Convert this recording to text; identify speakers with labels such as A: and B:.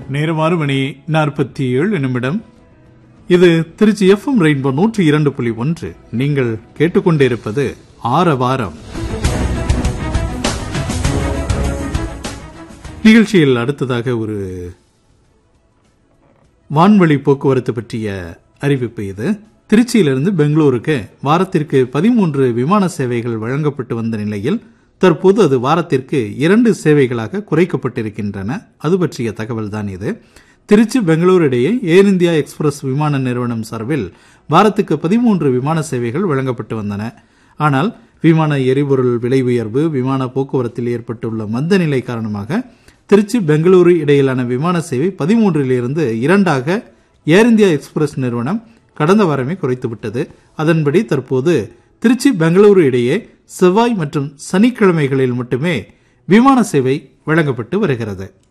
A: நேரம் 6:47. இது Trichy FM rainbow 102.1. நீங்கள் கேட்டுக்கொண்டிருப்பது ஆரவாரம். நிகழ்ச்சியில் அடுத்ததாக ஒரு வான்வழி போக்குவரத்து பற்றிய அறிவிப்பு. இது திருச்சியிலிருந்து பெங்களூருக்கு வாரத்திற்கு 13 விமான சேவைகள் வழங்கப்பட்டு வந்த நிலையில் தற்போது அது வாரத்திற்கு 2 சேவைகளாக குறைக்கப்பட்டிருக்கின்றன. அது பற்றிய தகவல் தான் இது. திருச்சி பெங்களூரு இடையே ஏர் இந்தியா எக்ஸ்பிரஸ் விமான நிறுவனம் சார்பில் வாரத்துக்கு 13 விமான சேவைகள் வழங்கப்பட்டு வந்தன. ஆனால் விமான எரிபொருள் விலை உயர்வு, விமான போக்குவரத்தில் ஏற்பட்டுள்ள மந்த நிலை காரணமாக திருச்சி பெங்களூரு இடையிலான விமான சேவை 13லிருந்து 2ஆக ஏர் இந்தியா எக்ஸ்பிரஸ் நிறுவனம் கடந்த வாரமே குறைத்துவிட்டது. அதன்படி தற்போது திருச்சி பெங்களூரு இடையே செவ்வாய் மற்றும் சனிக்கிழமைகளில் மட்டுமே விமான சேவை வழங்கப்பட்டு வருகிறது.